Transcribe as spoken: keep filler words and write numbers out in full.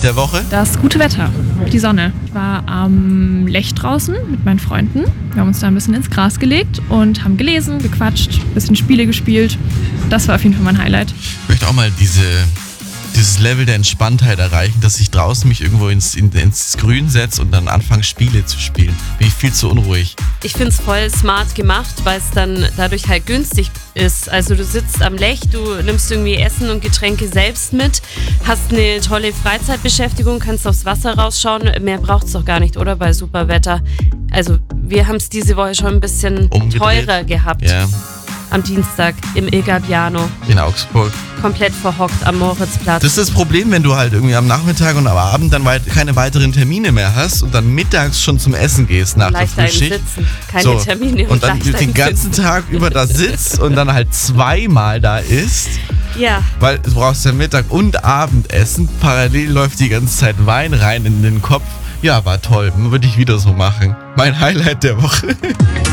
der Woche? Das gute Wetter, die Sonne. Ich war am Lech draußen mit meinen Freunden. Wir haben uns da ein bisschen ins Gras gelegt und haben gelesen, gequatscht, ein bisschen Spiele gespielt. Das war auf jeden Fall mein Highlight. Ich möchte auch mal diese, dieses Level der Entspanntheit erreichen, dass ich draußen mich irgendwo ins, in, ins Grün setze und dann anfange, Spiele zu spielen. Bin ich viel zu unruhig. Ich finde es voll smart gemacht, weil es dann dadurch halt günstig ist. Also du sitzt am Lech, du nimmst irgendwie Essen und Getränke selbst mit, hast eine tolle Freizeitbeschäftigung, kannst aufs Wasser rausschauen. Mehr braucht es doch gar nicht, oder? Bei super Wetter. Also wir haben es diese Woche schon ein bisschen Umgedreht. teurer gehabt. Ja. Am Dienstag im Il Gabbiano. In Augsburg. Komplett verhockt am Moritzplatz. Das ist das Problem, wenn du halt irgendwie am Nachmittag und am Abend dann weit keine weiteren Termine mehr hast und dann mittags schon zum Essen gehst nach Leicht der einen Frühschicht. Sitzen, keine So, Termine. Und dann leicht den einen ganzen Sitzen. Tag über da sitzt und dann halt zweimal da isst. Ja. Weil du brauchst ja Mittag- und Abendessen. Parallel läuft die ganze Zeit Wein rein in den Kopf. Ja, war toll. Würde ich wieder so machen. Mein Highlight der Woche.